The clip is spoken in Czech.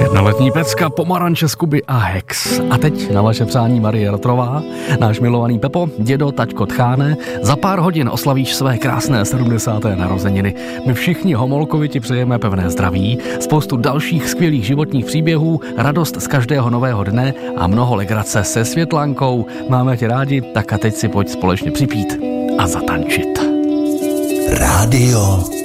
Jednoletní pecka, pomaranče z Kuby a Hex. A teď na vaše přání Marie Rotrová, náš milovaný Pepo, dědo, taťko Tcháne, za pár hodin oslavíš své krásné 70. narozeniny. My všichni Homolkovi ti přejeme pevné zdraví, spoustu dalších skvělých životních příběhů, radost z každého nového dne a mnoho legrace se Světlánkou. Máme tě rádi, tak a teď si pojď společně připít a zatančit. Rádio